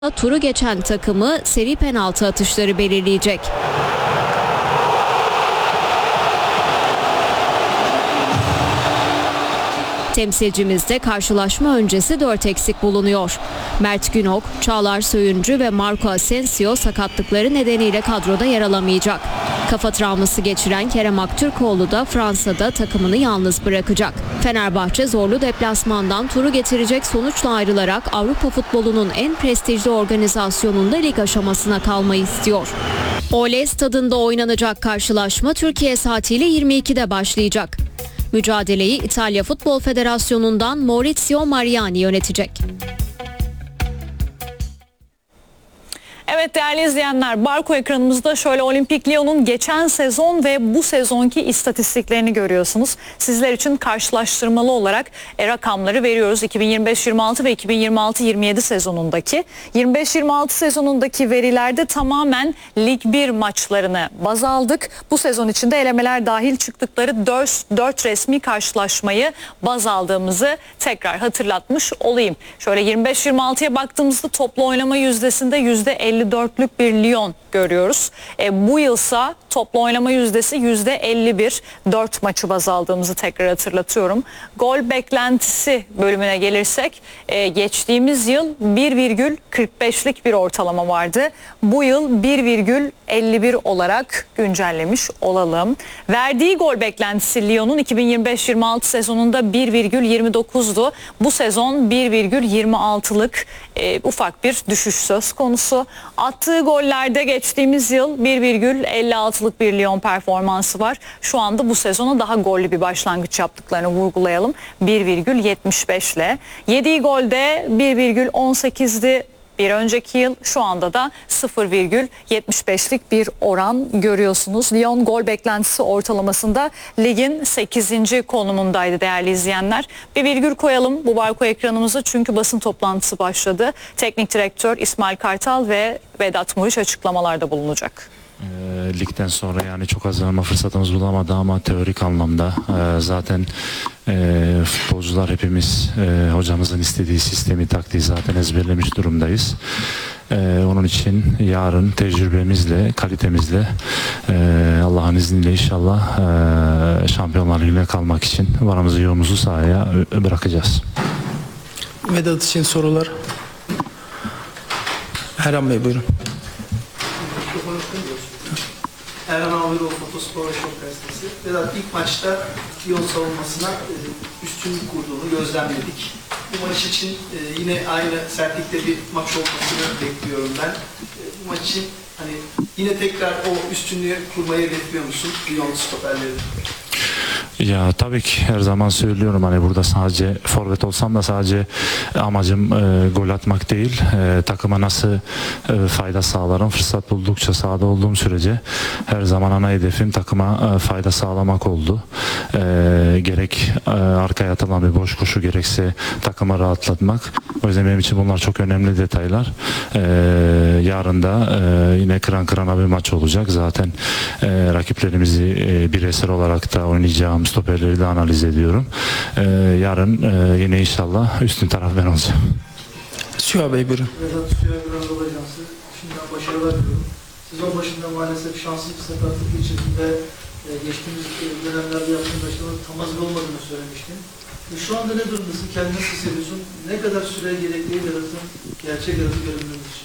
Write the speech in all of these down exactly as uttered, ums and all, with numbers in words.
Turu geçen takımı seri penaltı atışları belirleyecek. Temsilcimizde karşılaşma öncesi dört eksik bulunuyor. Mert Günok, Çağlar Söyüncü ve Marco Asensio sakatlıkları nedeniyle kadroda yer alamayacak. Kafa travması geçiren Kerem Aktürkoğlu da Fransa'da takımını yalnız bırakacak. Fenerbahçe zorlu deplasmandan turu getirecek sonuçla ayrılarak Avrupa futbolunun en prestijli organizasyonunda lig aşamasına kalmayı istiyor. Oley stadında oynanacak karşılaşma Türkiye saatiyle yirmi ikide başlayacak. Mücadeleyi İtalya Futbol Federasyonu'ndan Maurizio Mariani yönetecek. Evet değerli izleyenler, Barko ekranımızda şöyle Olimpik Lyon'un geçen sezon ve bu sezonki istatistiklerini görüyorsunuz. Sizler için karşılaştırmalı olarak e, rakamları veriyoruz. iki bin yirmi beş yirmi altı ve iki bin yirmi altı yirmi yedi sezonundaki. yirmi beş yirmi altı sezonundaki verilerde tamamen Lig bir maçlarını baz aldık. Bu sezon içinde elemeler dahil çıktıkları dört resmi karşılaşmayı baz aldığımızı tekrar hatırlatmış olayım. Şöyle yirmi beş yirmi altıya baktığımızda toplu oynama yüzdesinde yüzde elli dörtlük bir Lyon görüyoruz. E, bu yılsa toplu oynama yüzdesi yüzde elli bir. dört maçı baz aldığımızı tekrar hatırlatıyorum. Gol beklentisi bölümüne gelirsek e, geçtiğimiz yıl bir virgül kırk beşlik bir ortalama vardı. Bu yıl bir virgül elli bir olarak güncellemiş olalım. Verdiği gol beklentisi Lyon'un iki bin yirmi beş yirmi altı sezonunda bir virgül yirmi dokuzdu. Bu sezon bir virgül yirmi altılık e, ufak bir düşüş söz konusu. Attığı gollerde geçtiğimiz yıl bir virgül elli altılık bir Lyon performansı var. Şu anda bu sezona daha gollü bir başlangıç yaptıklarını vurgulayalım. bir virgül yetmiş beş ile. Yediği golde bir virgül on sekizdi. Bir önceki yıl, şu anda da sıfır virgül yetmiş beşlik bir oran görüyorsunuz. Lyon gol beklentisi ortalamasında ligin sekizinci konumundaydı değerli izleyenler. Bir virgül koyalım bu Barko ekranımıza çünkü basın toplantısı başladı. Teknik direktör İsmail Kartal ve Vedat Muriç açıklamalarda bulunacak. E, ligden sonra yani çok hazırlanma fırsatımız bulamadı ama teorik anlamda e, zaten e, futbolcular hepimiz e, hocamızın istediği sistemi, taktiği zaten ezberlemiş durumdayız. E, onun için yarın tecrübemizle, kalitemizle e, Allah'ın izniyle inşallah e, Şampiyonlar Ligi'ne kalmak için varımızı yoğumuzu sahaya bırakacağız. Vedat için sorular. Erhan Bey buyurun. Erhan Ağabeyoğlu Fotospor ve Şok Gazetesi. Vedat ilk maçta Lyon savunmasına e, üstünlük kurduğunu gözlemledik. Bu maç için e, yine aynı sertlikte bir maç olmasını bekliyorum ben. E, bu maç için hani yine tekrar o üstünlüğü kurmayı hedefliyor musun Lyon stoperleri? Ya tabii ki her zaman söylüyorum hani burada sadece forvet olsam da sadece amacım e, gol atmak değil, e, takıma nasıl e, fayda sağlarım, fırsat buldukça sahada olduğum sürece her zaman ana hedefim takıma e, fayda sağlamak oldu. E, gerek e, arkaya atılan bir boş koşu gerekse takımı rahatlatmak. O yüzden benim için bunlar çok önemli detaylar. E, yarın da e, yine kıran kırana bir maç olacak. Zaten e, rakiplerimizi e, bireysel olarak da oynayacağım stoperleri de analiz ediyorum. Ee, yarın e, yine inşallah üstün taraf ben olacağım. Süha Bey buyurun. Vedat Süha Granada Ajansı. Şimdiden başarılar diliyorum. Sezon başında maalesef şanslı bir sakatlık geçirdim ve e, geçtiğimiz dönemlerde yaptığım başarıların tam hazır olmadığını söylemiştim. E, şu anda ne durumdasın? Kendini nasıl hissediyorsun? Ne kadar süre gerekli yaratın gerçek yaratı görünmemiz için?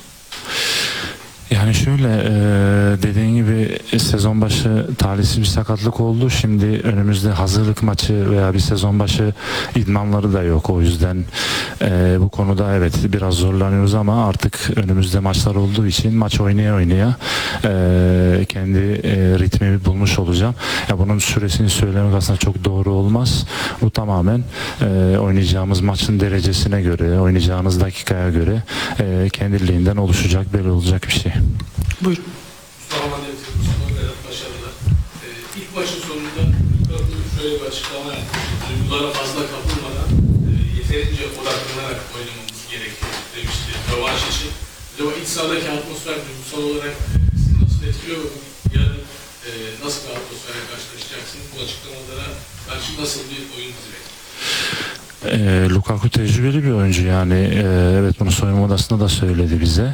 Yani şöyle e, dediğin gibi sezon başı talihsiz bir sakatlık oldu. Şimdi önümüzde hazırlık maçı veya bir sezon başı idmanları da yok. O yüzden e, bu konuda evet biraz zorlanıyoruz ama artık önümüzde maçlar olduğu için maç oynaya oynaya e, kendi e, ritmimi bulmuş olacağım. Ya bunun süresini söylemek aslında çok doğru olmaz. Bu tamamen e, oynayacağımız maçın derecesine göre, oynayacağınız dakikaya göre e, kendiliğinden oluşacak, belli olacak bir şey. Buyurun. Mustafa Vedat başarılar. Ee, ilk maçın sonunda şöyle bir açıklama yaptı. Duygulara fazla kapılmadan e, yeterince odaklanarak oynamamız gerekiyor demişti rövanş için. Acaba iç sahadaki atmosfer duygusal olarak sizi nasıl etkiliyor? Yarın e, nasıl bir atmosferle karşılaşacaksınız? Bu açıklamalara karşı nasıl bir oyun bizi bekliyor? E, Lukaku tecrübeli bir oyuncu yani e, evet bunu soyunma odasında da söyledi bize.